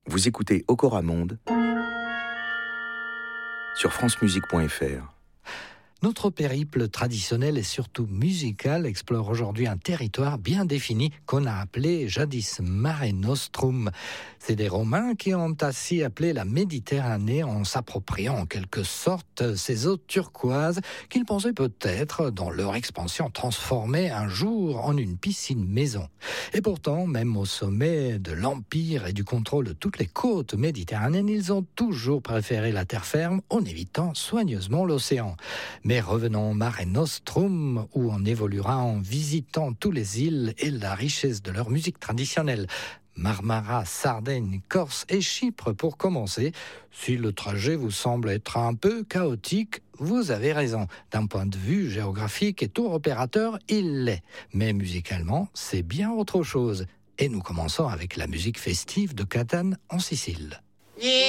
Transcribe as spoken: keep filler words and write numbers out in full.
Vous écoutez Okora Monde sur francemusique point f r. Notre périple traditionnel et surtout musical explore aujourd'hui un territoire bien défini qu'on a appelé jadis Mare Nostrum. C'est des Romains qui ont ainsi appelé la Méditerranée en s'appropriant en quelque sorte ces eaux turquoises qu'ils pensaient peut-être, dans leur expansion, transformer un jour en une piscine maison. Et pourtant, même au sommet de l'Empire et du contrôle de toutes les côtes méditerranéennes, ils ont toujours préféré la terre ferme en évitant soigneusement l'océan. Mais revenons au Mare Nostrum, où on évoluera en visitant toutes les îles et la richesse de leur musique traditionnelle. Marmara, Sardaigne, Corse et Chypre pour commencer. Si le trajet vous semble être un peu chaotique, vous avez raison. D'un point de vue géographique et tour opérateur, il l'est. Mais musicalement, c'est bien autre chose. Et nous commençons avec la musique festive de Catane en Sicile.